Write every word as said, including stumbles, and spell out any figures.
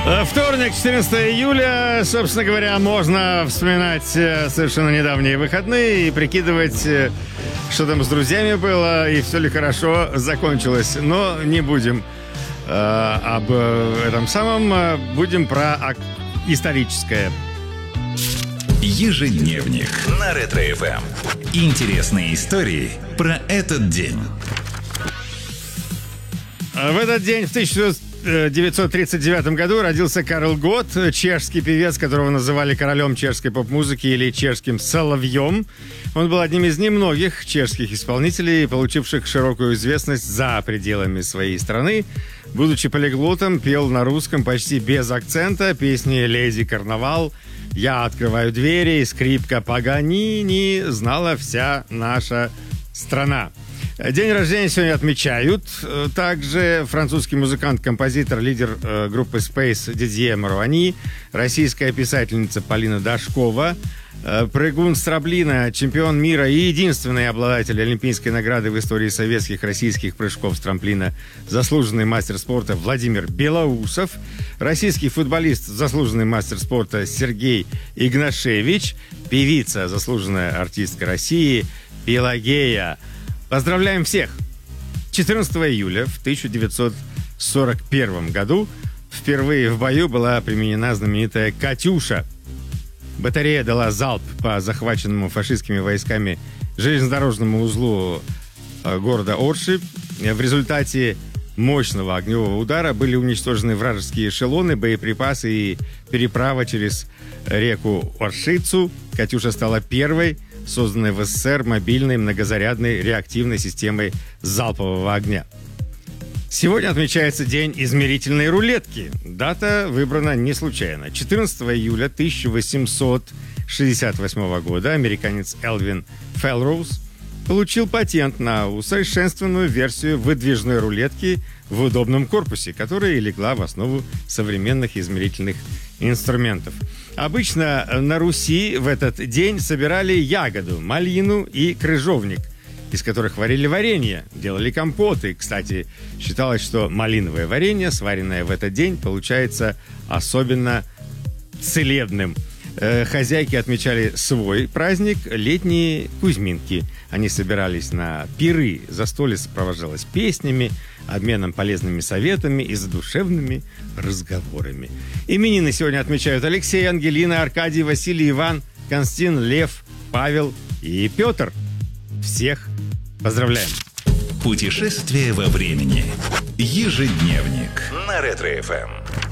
Вторник, четырнадцатое июля. Собственно говоря, можно вспоминать совершенно недавние выходные и прикидывать, что там с друзьями было и все ли хорошо закончилось. Но не будем э, об этом самом, будем про историческое. Ежедневник на Ретро-эф эм. Интересные истории про этот день. В этот день, в тысяча девятьсот тридцать девятом году, родился Карл Гот, чешский певец, которого называли королем чешской поп-музыки или чешским соловьем. Он был одним из немногих чешских исполнителей, получивших широкую известность за пределами своей страны. Будучи полиглотом, пел на русском почти без акцента песни «Леди Карнавал», «Я открываю двери», «Скрипка Паганини» знала вся наша страна. День рождения сегодня отмечают также французский музыкант, композитор, лидер э, группы Space Дидье Маруани, российская писательница Полина Дашкова, э, прыгун с трамплина, чемпион мира и единственный обладатель олимпийской награды в истории советских российских прыжков с трамплина, заслуженный мастер спорта Владимир Белоусов, российский футболист, заслуженный мастер спорта Сергей Игнашевич, певица, заслуженная артистка России Пелагея. Поздравляем всех! четырнадцатого июля в тысяча девятьсот сорок первом году впервые в бою была применена знаменитая «Катюша». Батарея дала залп по захваченному фашистскими войсками железнодорожному узлу города Орши. В результате мощного огневого удара были уничтожены вражеские эшелоны, боеприпасы и переправа через реку Оршицу. «Катюша» стала первой созданной в СССР мобильной многозарядной реактивной системой залпового огня. Сегодня отмечается День измерительной рулетки. Дата выбрана не случайно. четырнадцатого июля тысяча восемьсот шестьдесят восьмого года американец Элвин Фелроуз получил патент на усовершенствованную версию выдвижной рулетки в удобном корпусе, которая легла в основу современных измерительных инструментов. Обычно на Руси в этот день собирали ягоду, малину и крыжовник, из которых варили варенье, делали компоты. Кстати, считалось, что малиновое варенье, сваренное в этот день, получается особенно целебным. Хозяйки отмечали свой праздник, летние Кузьминки. Они собирались на пиры, застолье сопровождалось песнями, обменом полезными советами и задушевными разговорами. Именины сегодня отмечают Алексей, Ангелина, Аркадий, Василий, Иван, Константин, Лев, Павел и Петр. Всех поздравляем! Путешествие во времени. Ежедневник на Ретро-эф эм.